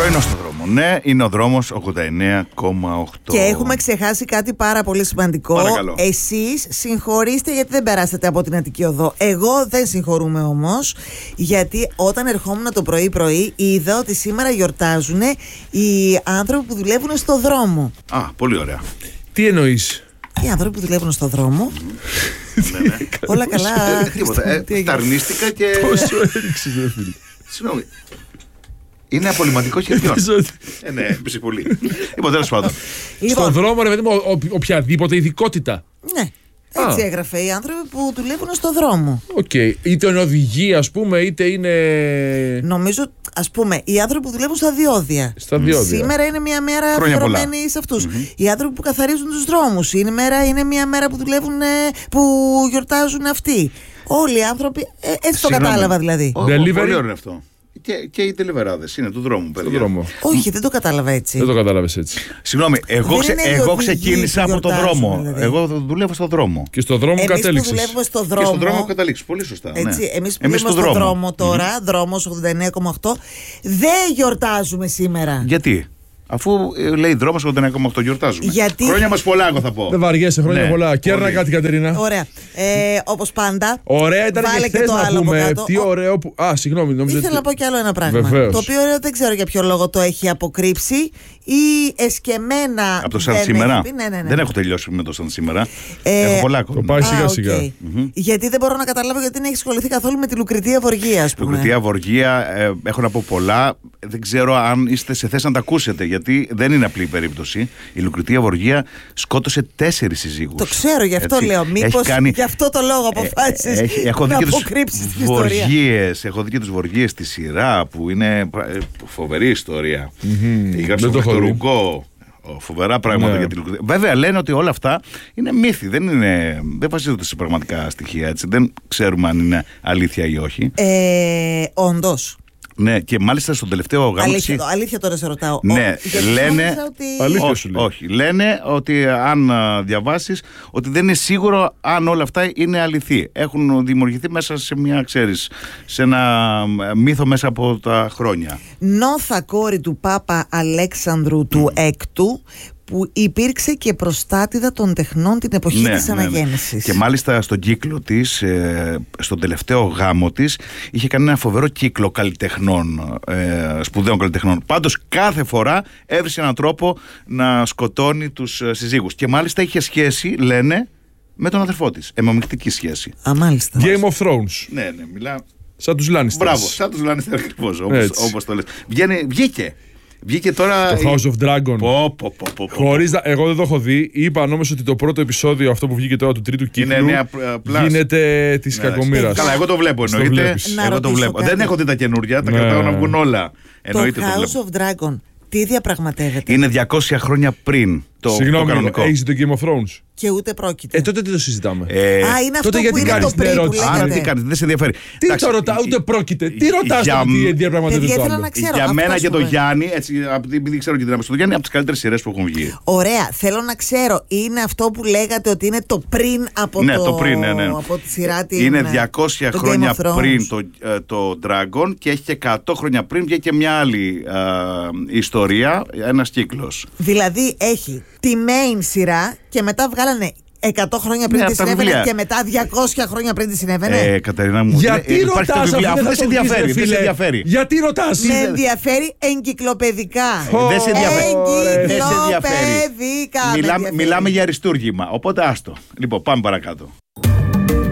Πρωινό στο δρόμο. Ναι, είναι ο δρόμος 89,8. Και έχουμε ξεχάσει κάτι πάρα πολύ σημαντικό. Παρακαλώ. Εσείς συγχωρήστε γιατί δεν περάσατε από την Αττική Οδό. Εγώ δεν συγχωρούμε όμως, γιατί όταν ερχόμουν το πρωί-πρωί είδα ότι σήμερα γιορτάζουν οι άνθρωποι που δουλεύουν στο δρόμο. Α, πολύ ωραία. Τι εννοείς? Οι άνθρωποι που δουλεύουν στο δρόμο. Ναι. Όλα καλά. Τίποτα. Ταρνίστηκα και. Πόσο έριξες, ρε φίλε? Συγγνώμη. Είναι απολυμματικό χεριών. Ναι, έπεσε πολύ. Λοιπόν, τέλος πάντων. Στον δρόμο, ρε παιδί μου, οποιαδήποτε ειδικότητα. Ναι. Έτσι έγραφε οι άνθρωποι που δουλεύουν στο δρόμο. Οκ. Είτε είναι οδηγία, ας πούμε, είτε είναι. Νομίζω, ας πούμε, οι άνθρωποι που δουλεύουν στα διόδια. Στα διόδια. Σήμερα είναι μια μέρα αφιερωμένη σε αυτούς. Οι άνθρωποι που καθαρίζουν τους δρόμους. Είναι μια μέρα που δουλεύουν, που γιορτάζουν αυτοί. Όλοι οι άνθρωποι. Έτσι το κατάλαβα δηλαδή. Πολύ ωραίο αυτό. Και οι τελεβεράδες είναι του δρόμου, παιδιά. Δρόμο. Όχι, δεν το κατάλαβα έτσι. Δεν το κατάλαβες έτσι. Συγγνώμη, εγώ ξεκίνησα από το δρόμο. δηλαδή. Εγώ δουλεύω στο δρόμο. Και στο δρόμο Εμείς που κατέληξες. δουλεύουμε στο Και στον δρόμο δρόμο. καταλήξεις. Πολύ σωστά. Έτσι, Ναι. εμείς που δουλεύουμε στο δρόμο τώρα, δρόμος 89,8, δεν γιορτάζουμε σήμερα. Γιατί? Αφού λέει δρόμος 89,8 γιορτάζουμε. Γιατί? Χρόνια μας πολλά, εγώ θα πω. Δεν βαριέσαι, χρόνια Ναι, πολλά. Κέρνα πολύ. κάτι, Κατερίνα. Ωραία. Όπως πάντα. Ωραία ήταν βάλε και και χθες το να άλλο από πούμε. κάτω. Τι ωραίο που. Α, συγγνώμη, νόμιζα. Ήθελα να πω κι άλλο ένα πράγμα. Βεβαίως. Το οποίο δεν ξέρω για ποιο λόγο το έχει αποκρύψει ή εσκεμμένα. Από το σαν δεν σήμερα. έχει πει. Ναι. Δεν έχω τελειώσει με το σαν σήμερα. Έχω πολλά ακόμα. Το πάει Α, σιγά σιγά. οκ. Γιατί δεν μπορώ να καταλάβω γιατί δεν έχει ασχοληθεί καθόλου με τη Λουκριτία Βοργία, ας πούμε. Λουκριτία Βοργία, έχω να πω πολλά. Δεν ξέρω αν είστε σε θέση να τα ακούσετε, γιατί δεν είναι απλή η περίπτωση. Η Λουκριτία Βοργία σκότωσε 4 συζύγους. Το ξέρω, γι' αυτό λέω. Μήπως γι' αυτό το λόγο αποφάσισες να αποκρύψεις την ιστορία. Έχω δει και τους Βοργίες στη σειρά που είναι φοβερή ιστορία. Γράψε Δεν το έχω το δει. Ρουγκό. Φοβερά πράγματα Ναι. για τη Λουκριτία. Βέβαια λένε ότι όλα αυτά είναι μύθοι, δεν βασίζονται σε πραγματικά στοιχεία. Έτσι. Δεν ξέρουμε αν είναι αλήθεια ή όχι. Όντως. Ναι, και μάλιστα στον τελευταίο γάμο. Αλήθεια τώρα σε ρωτάω. Ναι, Γιατί λένε. νόμιζα ότι... Αλήθεια σου λέει. Όχι, λένε ότι αν διαβάσεις ότι δεν είναι σίγουρο αν όλα αυτά είναι αληθή. Έχουν δημιουργηθεί μέσα σε μια, ξέρεις, σε ένα μύθο μέσα από τα χρόνια. Νόθα κόρη του Πάπα Αλέξανδρου του Έκτου, που υπήρξε και προστάτηδα των τεχνών την εποχή της αναγέννησης. Και μάλιστα στον κύκλο της, στον τελευταίο γάμο της, είχε κάνει ένα φοβερό κύκλο καλλιτεχνών, σπουδαίων καλλιτεχνών. Πάντως κάθε φορά έβρισε έναν τρόπο να σκοτώνει τους συζύγους. Και μάλιστα είχε σχέση, λένε, με τον αδερφό της. Αιμομυκτική σχέση. Α, μάλιστα. Game of Thrones. Ναι, μιλά. Σαν τους Lannisters. Μπράβο, σαν τους Λάνιστερ ακριβώς, Έτσι. όπως το λες. Βγήκε τώρα. Το House of Dragon. Πω. Χωρίς εγώ δεν το έχω δει. Είπα όμως ότι το πρώτο επεισόδιο, αυτό που βγήκε τώρα του τρίτου κύκλου, Είναι νέα πλάσ. γίνεται της κακομοίρας. Καλά, εγώ το βλέπω Στο εννοείται. βλέπεις. Να Εγώ το ρωτήσω βλέπω. κάτι. Δεν έχω δει τα καινούργια, τα Ναι. κρατάω να βγουν όλα. Το Εννοείται το House βλέπω. of Dragon, τι διαπραγματεύεται? Είναι 200 χρόνια πριν το Συγγνώμη, κανονικό. έχεις δει το Game of Thrones? Και ούτε πρόκειται. Τότε τι το συζητάμε. Α, είναι αυτό τότε που γιατί είναι κάνεις το πριν την που ερώτηση? Άρα τι λέγεται. κάνεις, δεν σε ενδιαφέρει. Τι Εντάξει, το ρωτάω, ούτε πρόκειται. Τι ρωτάς για- τώρα, τι διαπραγματεύεται Παιδιά, το ήθελα άλλο? να ξέρω. Για αυτό μένα σου και το λέω. Γιάννη, έτσι, επειδή ξέρω και την άποψη του Γιάννη, από τις καλύτερες σειρές που έχουν βγει. Ωραία, θέλω να ξέρω, είναι αυτό που λέγατε ότι είναι το πριν από, Ναι, το πριν, ναι. από τη σειρά την... Είναι 200 το χρόνια Game of Thrones. πριν το Dragon και έχει και 100 χρόνια πριν βγήκε μια άλλη ιστορία, ένας κύκλος. Δηλαδή έχει τη main σειρά και μετά βγάλανε 100 χρόνια πριν Ναι, τι από τα συνέβαινε βιβλία. και μετά 200 χρόνια πριν τι συνέβαινε. Κατερίνα μου, Γιατί υπάρχει ρωτάς το βιβλίο. αφού Αυτό δεν σε θα το πεις, ενδιαφέρει. ρε Δεν σε φίλε? ενδιαφέρει. Γιατί ρωτάς? Με ενδιαφέρει εγκυκλοπαιδικά. Δεν σε ενδιαφέρει. Εγκυκλοπαιδικά. Μιλάμε για αριστούργημα. Οπότε άστο. Λοιπόν, πάμε παρακάτω.